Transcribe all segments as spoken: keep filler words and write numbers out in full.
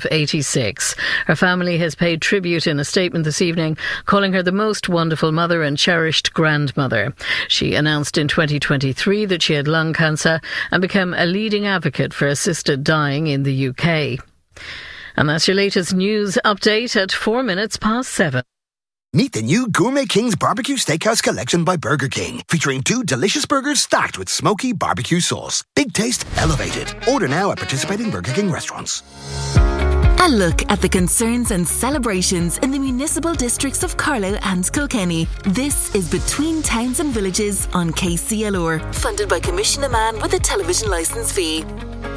eighty-six. Her family has paid tribute in a statement this evening, calling her the most wonderful mother and cherished grandmother. She announced in twenty twenty-three that she had lung cancer and became a leading advocate for assisted dying in the U K. And that's your latest news update at four minutes past seven. Meet the new Gourmet King's Barbecue Steakhouse Collection by Burger King, featuring two delicious burgers stacked with smoky barbecue sauce. Big taste, elevated. Order now at participating Burger King restaurants. A look at the concerns and celebrations in the municipal districts of Carlow and Kilkenny. This is Between Towns and Villages on K C L R, funded by Commission a Man with a television licence fee.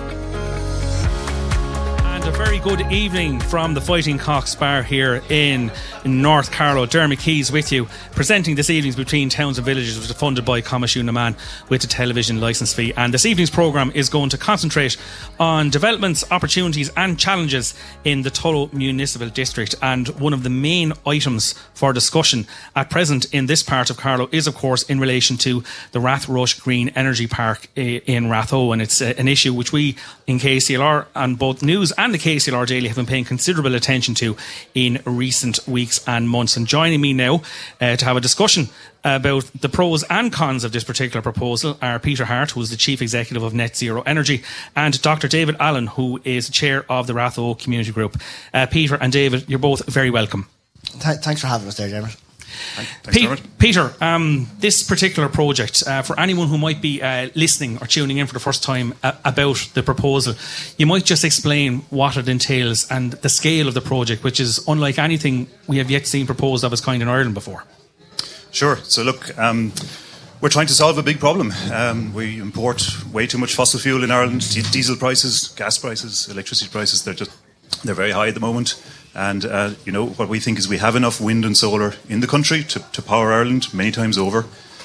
A very good evening from the Fighting Cocks Bar here in North Carlow. Dermot Keys with you, presenting this evening's Between Towns and Villages, which is funded by Commission a Man with a television licence fee. And this evening's programme is going to concentrate on developments, opportunities and challenges in the Tullow Municipal District. And one of the main items for discussion at present in this part of Carlow is, of course, in relation to the Rathrush Green Energy Park in Ratho. And it's an issue which we in K C L R on both news and the K C L R Daily have been paying considerable attention to in recent weeks and months. And joining me now uh, to have a discussion about the pros and cons of this particular proposal are Peter Hart, who is the Chief Executive of Net Zero Energy, and Doctor David Allen, who is Chair of the Ratho Community Group. Uh, Peter and David, you're both very welcome. Th- thanks for having us there, Dermot. Pe- Peter, um, this particular project, uh, for anyone who might be uh, listening or tuning in for the first time uh, about the proposal, you might just explain what it entails and the scale of the project, which is unlike anything we have yet seen proposed of its kind in Ireland before. Sure. So look, um, we're trying to solve a big problem. Um, we import way too much fossil fuel in Ireland. D- diesel prices, gas prices, electricity prices, they're just they're very high at the moment. And, uh, you know, what we think is we have enough wind and solar in the country to, to power Ireland many times over.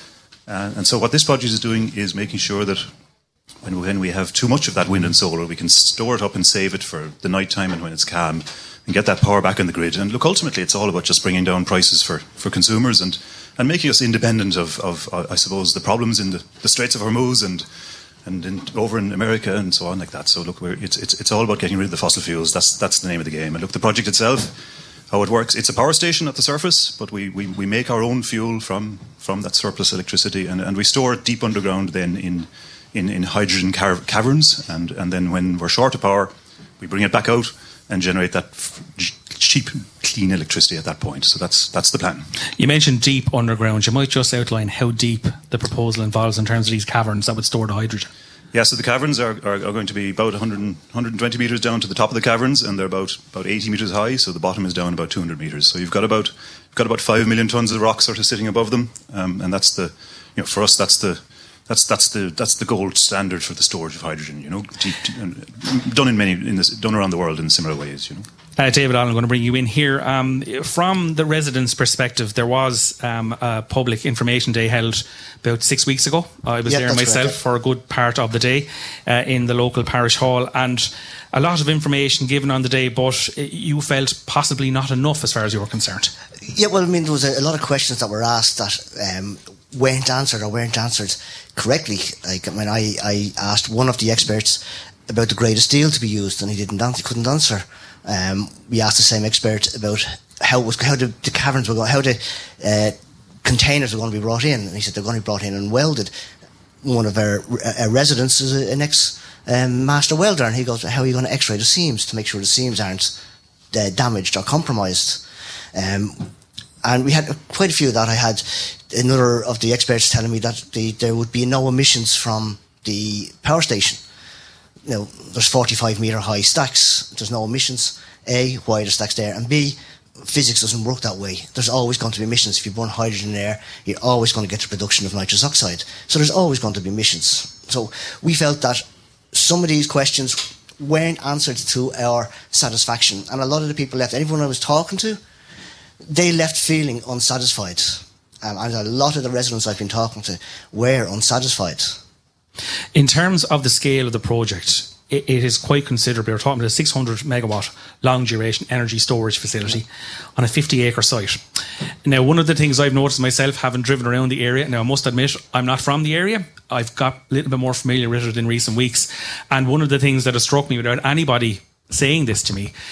Uh, and so what this project is doing is making sure that when, when we have too much of that wind and solar, we can store it up and save it for the night time and when it's calm and get that power back on the grid. And look, ultimately, it's all about just bringing down prices for, for consumers and, and making us independent of, of uh, I suppose, the problems in the, the Straits of Hormuz and and in, over in America and so on like that. So look, we're, it's, it's it's all about getting rid of the fossil fuels. That's that's the name of the game. And look, the project itself, how it works, it's a power station at the surface, but we, we, we make our own fuel from, from that surplus electricity and, and we store it deep underground then in in, in hydrogen car- caverns. And, and then when we're short of power, we bring it back out and generate that f- cheap, clean electricity at that point. So that's that's the plan. You mentioned deep underground. You might just outline how deep the proposal involves in terms of these caverns that would store the hydrogen. Yeah, so the caverns are, are, are going to be about one hundred, one hundred twenty metres down to the top of the caverns, and they're about, about eighty metres high, so the bottom is down about two hundred metres. So you've got about you've got about five million tonnes of rock sort of sitting above them, um, and that's the, you know, for us that's the That's that's the that's the gold standard for the storage of hydrogen. You know, deep, deep, done in many in this, done around the world in similar ways. You know. Uh, David Allen, I'm going to bring you in here. Um, from the residents' perspective, there was um, a public information day held about six weeks ago. I was yep, there myself correct. for a good part of the day uh, in the local parish hall, and a lot of information given on the day, but you felt possibly not enough as far as you were concerned. Yeah, well, I mean, there was a, a lot of questions that were asked that um, weren't answered or weren't answered correctly. Like, I mean, I, I asked one of the experts about the grade of steel to be used, and he didn't answer, he couldn't answer. Um, we asked the same expert about how it was, how the, the caverns were going, how the uh, containers were going to be brought in, and he said they're going to be brought in and welded. One of our, our residents is a, an ex um, master welder, and he goes, "How are you going to X-ray the seams to make sure the seams aren't uh, damaged or compromised?" Um, and we had quite a few of that. I had another of the experts telling me that the, there would be no emissions from the power station. You know, there's forty-five metre high stacks. There's no emissions. A, why are the stacks there? And B, physics doesn't work that way. There's always going to be emissions. If you burn hydrogen in air, you're always going to get the production of nitrous oxide. So there's always going to be emissions. So we felt that some of these questions weren't answered to our satisfaction. And a lot of the people left, anyone I was talking to, they left feeling unsatisfied. Um, and a lot of the residents I've been talking to were unsatisfied. In terms of the scale of the project, it, it is quite considerable. We're talking about a six hundred megawatt long duration energy storage facility on a fifty acre site. Now, one of the things I've noticed myself, having driven around the area, now I must admit I'm not from the area, I've got a little bit more familiar with it in recent weeks, and one of the things that has struck me without anybody saying this to me